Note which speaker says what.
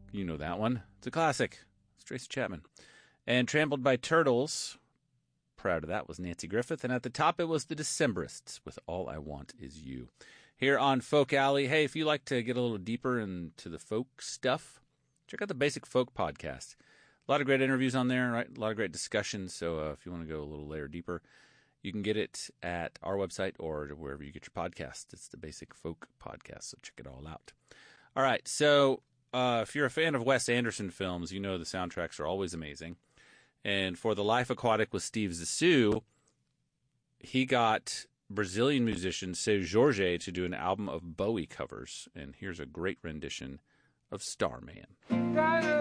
Speaker 1: You know that one. It's a classic. It's Tracy Chapman. And Trampled by Turtles. Proud of that was Nancy Griffith. And at the top, it was the Decemberists with All I Want Is You. Here on Folk Alley. Hey, if you like to get a little deeper into the folk stuff, check out the Basic Folk podcast. A lot of great interviews on there, right? A lot of great discussions. So if you want to go a little layer deeper, you can get it at our website or wherever you get your podcast. It's the Basic Folk podcast, so check it all out. All right, so if you're a fan of Wes Anderson films, you know the soundtracks are always amazing. And for The Life Aquatic with Steve Zissou, he got Brazilian musician Seu Jorge to do an album of Bowie covers. And here's a great rendition of Starman.